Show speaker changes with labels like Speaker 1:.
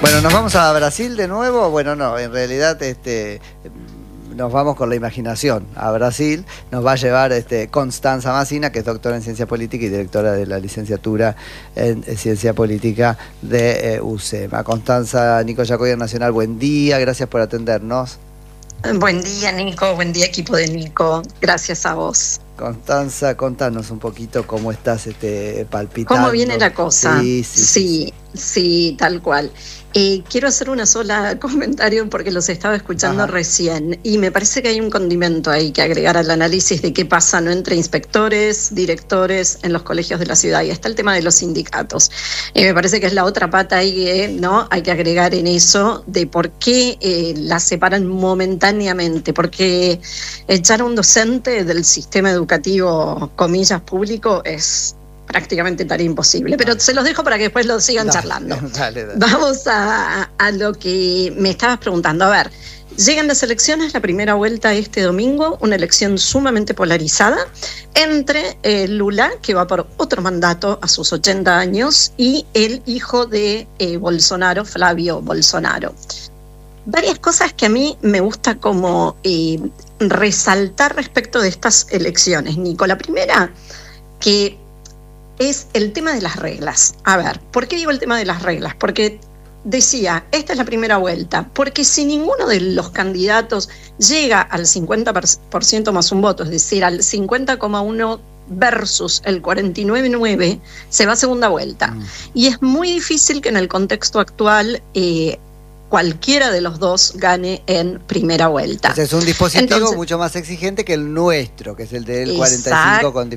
Speaker 1: Bueno, nos vamos a Brasil de nuevo. Bueno, no, en realidad nos vamos con la imaginación a Brasil. Nos va a llevar Constanza Massina, que es doctora en Ciencia Política y directora de la licenciatura en Ciencia Política de UCEMA. Constanza, Nico Yacoyer Nacional, buen día, gracias por atendernos.
Speaker 2: Buen día, Nico, buen día, equipo de Nico, gracias a vos.
Speaker 1: Constanza, contanos un poquito cómo estás palpitando.
Speaker 2: ¿Cómo viene la cosa?
Speaker 1: Sí,
Speaker 2: tal cual. Quiero hacer una sola comentario porque los estaba escuchando recién y me parece que hay un condimento ahí que agregar al análisis de qué pasa, ¿no?, entre inspectores, directores en los colegios de la ciudad, y está el tema de los sindicatos. Me parece que es la otra pata ahí, ¿no?, hay que agregar en eso de por qué las separan momentáneamente, porque echar a un docente del sistema educativo, comillas, público es prácticamente tarea imposible, pero se los dejo para que después lo sigan charlando.
Speaker 1: Dale.
Speaker 2: Vamos a lo que me estabas preguntando. A ver, llegan las elecciones, la primera vuelta este domingo, una elección sumamente polarizada entre Lula, que va por otro mandato a sus 80 años, y el hijo de Bolsonaro, Flavio Bolsonaro. Varias cosas que a mí me gusta como resaltar respecto de estas elecciones, Nico. La primera, que es el tema de las reglas. A ver, ¿por qué digo el tema de las reglas? Porque decía, esta es la primera vuelta, porque si ninguno de los candidatos llega al 50% más un voto, es decir, al 50,1 versus el 49,9, se va a segunda vuelta. Y es muy difícil que en el contexto actual cualquiera de los dos gane en primera vuelta.
Speaker 1: Entonces es un dispositivo mucho más exigente que el nuestro, que es el del 45 con